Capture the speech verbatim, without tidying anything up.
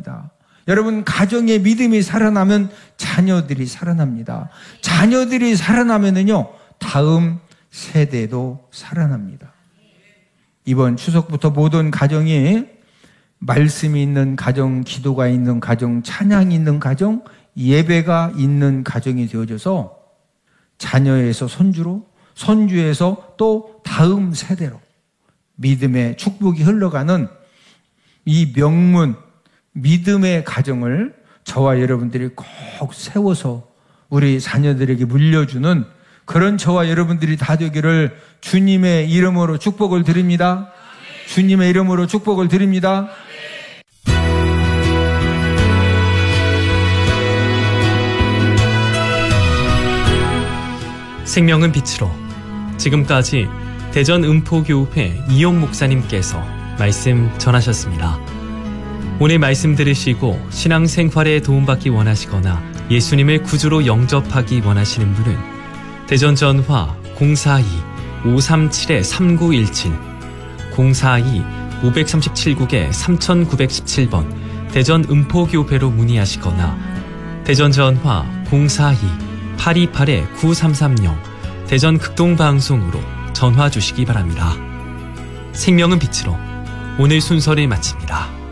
살아납니다. 여러분, 가정의 믿음이 살아나면 자녀들이 살아납니다. 자녀들이 살아나면은요, 다음 세대도 살아납니다. 이번 추석부터 모든 가정이 말씀이 있는 가정, 기도가 있는 가정, 찬양이 있는 가정, 예배가 있는 가정이 되어져서 자녀에서 손주로, 손주에서 또 다음 세대로 믿음의 축복이 흘러가는 이 명문 믿음의 가정을 저와 여러분들이 꼭 세워서 우리 자녀들에게 물려주는 그런 저와 여러분들이 다 되기를 주님의 이름으로 축복을 드립니다. 주님의 이름으로 축복을 드립니다. 생명은 빛으로. 지금까지 대전 음포교회 이용 목사님께서 말씀 전하셨습니다. 오늘 말씀 들으시고 신앙생활에 도움받기 원하시거나 예수님을 구주로 영접하기 원하시는 분은 대전 전화 공사이 오삼칠 삼구일칠, 공사이 오삼칠 구 삼구일칠 번 대전 음포교회로 문의하시거나 대전 전화 공사이 팔이팔 구삼삼공 대전 극동방송으로 전화 주시기 바랍니다. 생명은 빛으로 오늘 순서를 마칩니다.